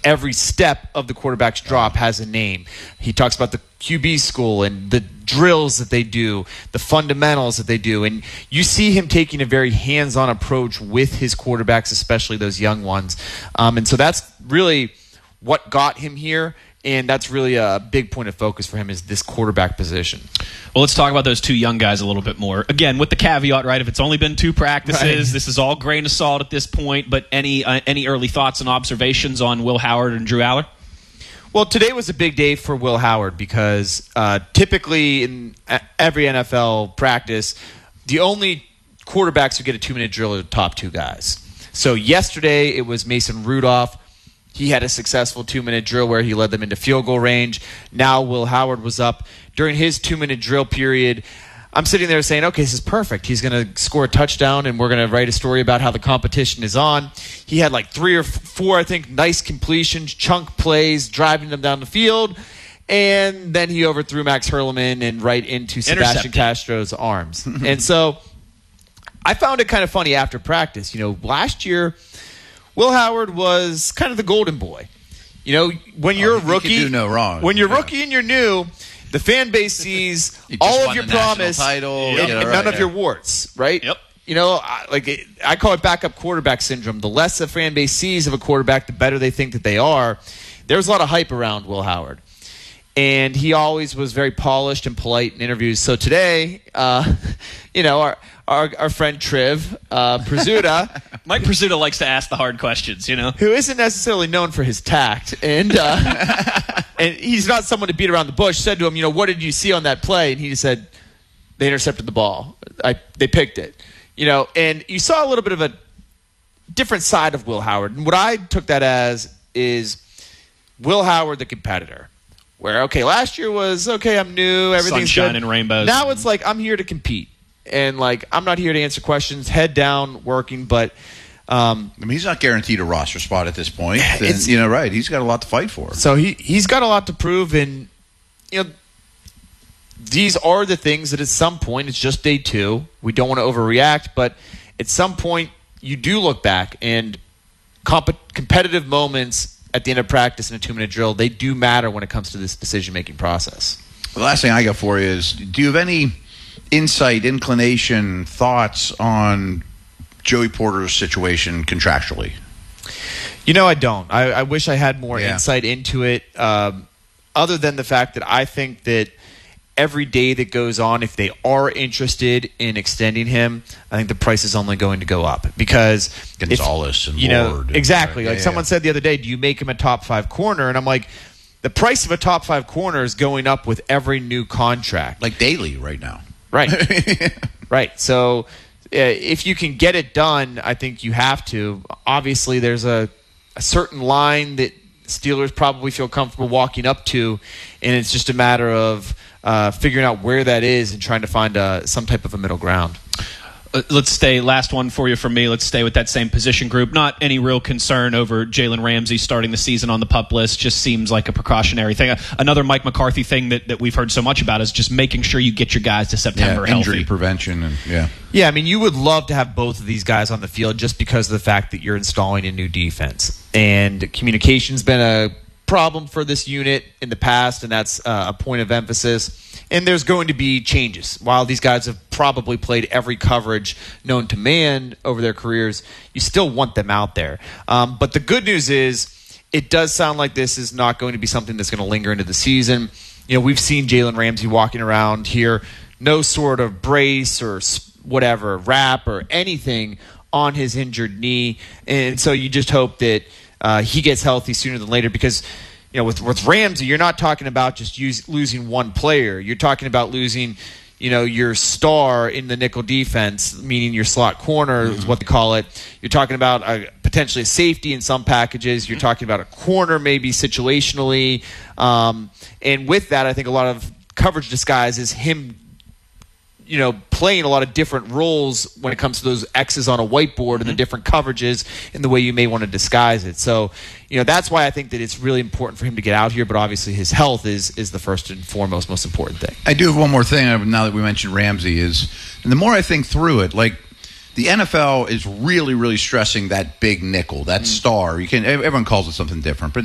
every step of the quarterback's drop has a name. He talks about the QB school and the drills that they do, the fundamentals that they do. And you see him taking a very hands-on approach with his quarterbacks, especially those young ones. And so that's really what got him here. And that's really a big point of focus for him is this quarterback position. Well, let's talk about those two young guys a little bit more. Again, with the caveat, right? If it's only been 2 practices, right. This is all grain of salt at this point. But any early thoughts and observations on Will Howard and Drew Aller? Well, today was a big day for Will Howard because typically in every NFL practice, the only quarterbacks who get a 2-minute drill are the top 2 guys. So yesterday it was Mason Rudolph. He had a successful 2-minute drill where he led them into field goal range. Now Will Howard was up. During his 2-minute drill period, I'm sitting there saying, okay, this is perfect. He's going to score a touchdown, and we're going to write a story about how the competition is on. He had like 3 or 4, I think, nice completions, chunk plays, driving them down the field. And then he overthrew Max Hurleman and right into Sebastian Castro's arms. And so I found it kind of funny after practice. Last year, Will Howard was kind of the golden boy. When you're a rookie, you can do no wrong. When you're rookie and you're new, the fan base sees all of your promise title, and none of your warts, right? Yep. I call it backup quarterback syndrome. The less the fan base sees of a quarterback, the better they think that they are. There's a lot of hype around Will Howard. And he always was very polished and polite in interviews. So today, our friend Triv Prizzuta, Mike Prizzuta likes to ask the hard questions, who isn't necessarily known for his tact, and and he's not someone to beat around the bush, said to him, what did you see on that play? And he just said, they intercepted the ball. They picked it. And you saw a little bit of a different side of Will Howard. And what I took that as is Will Howard, the competitor. Where, last year was, I'm new, everything's sunshine good. And rainbows. Now it's like, I'm here to compete. And, I'm not here to answer questions, head down, working, but... he's not guaranteed a roster spot at this point. And, right, he's got a lot to fight for. So he's got a lot to prove, and, these are the things that at some point, it's just day 2. We don't want to overreact, but at some point, you do look back, and competitive moments at the end of practice in a 2-minute drill, they do matter when it comes to this decision-making process. The last thing I got for you is, do you have any insight, inclination, thoughts on Joey Porter's situation contractually? I don't. I wish I had more insight into it, other than the fact that I think that every day that goes on, if they are interested in extending him, I think the price is only going to go up because Gonzalez and Ward. Exactly. Someone said the other day, do you make him a top 5 corner? And I'm like, the price of a top 5 corner is going up with every new contract. Like daily right now. Right. Right. So if you can get it done, I think you have to. Obviously, there's a certain line that Steelers probably feel comfortable walking up to, and it's just a matter of figuring out where that is and trying to find some type of a middle ground. Last one for you from me. Let's stay with that same position group. Not any real concern over Jalen Ramsey starting the season on the PUP list. Just seems like a precautionary thing. Another Mike McCarthy thing that we've heard so much about is just making sure you get your guys to September healthy. Injury prevention. And Yeah, you would love to have both of these guys on the field just because of the fact that you're installing a new defense. And communication's been a problem for this unit in the past, and that's a point of emphasis. And there's going to be changes. While these guys have probably played every coverage known to man over their careers, you still want them out there. But the good news is it does sound like this is not going to be something that's going to linger into the season. We've seen Jalen Ramsey walking around here, no sort of brace or whatever, wrap or anything on his injured knee. And so you just hope that he gets healthy sooner than later because – with Ramsey, you're not talking about just losing one player. You're talking about losing, your star in the nickel defense, meaning your slot corner is what they call it. You're talking about potentially a safety in some packages. You're talking about a corner maybe situationally. And with that, I think a lot of coverage disguise is him playing a lot of different roles when it comes to those X's on a whiteboard and the different coverages and the way you may want to disguise it. So, that's why I think that it's really important for him to get out here, but obviously his health is the first and foremost most important thing. I do have one more thing now that we mentioned Ramsey and the more I think through it, the NFL is really, really stressing that big nickel, that star. Everyone calls it something different, but